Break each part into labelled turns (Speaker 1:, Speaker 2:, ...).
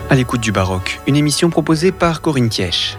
Speaker 1: À l'écoute du baroque, une émission proposée par Corinne Thièche.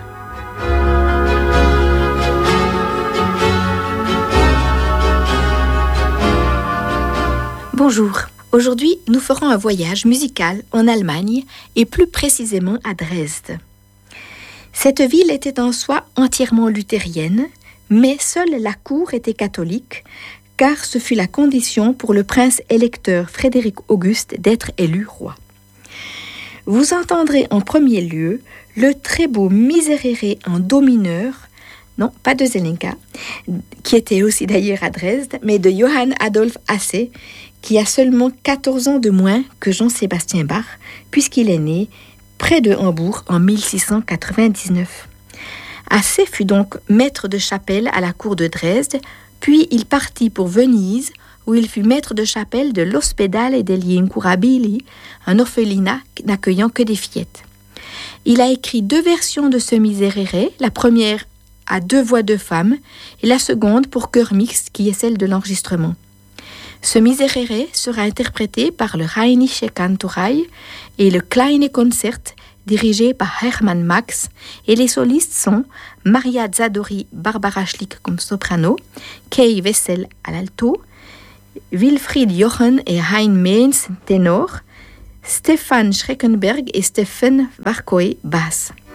Speaker 2: Bonjour, aujourd'hui nous ferons un voyage musical en Allemagne et plus précisément à Dresde. Cette ville était en soi entièrement luthérienne, mais seule la cour était catholique, car ce fut la condition pour le prince électeur Frédéric Auguste d'être élu roi. Vous entendrez en premier lieu le très beau Miserere en do mineur, non, pas de Zelenka, qui était aussi d'ailleurs à Dresde, mais de Johann Adolph Hasse, qui a seulement 14 ans de moins que Jean-Sébastien Bach, puisqu'il est né près de Hambourg en 1699. Hasse fut donc maître de chapelle à la cour de Dresde, puis il partit pour Venise, où il fut maître de chapelle de l'Ospedale degli Incurabili, un orphelinat n'accueillant que des fillettes. Il a écrit 2 versions de ce Miserere, la première à 2 voix de femme et la seconde pour chœur mixte qui est celle de l'enregistrement. Ce Miserere sera interprété par le Rheinische Kantorei et le Kleine Konzert dirigé par Hermann Max, et les solistes sont Maria Zadori Barbara Schlick comme soprano, Kay Wessel à l'alto, Wilfried Jochen et Hein Meens ténor, Stefan Schreckenberg et Stephen Warkoe basse.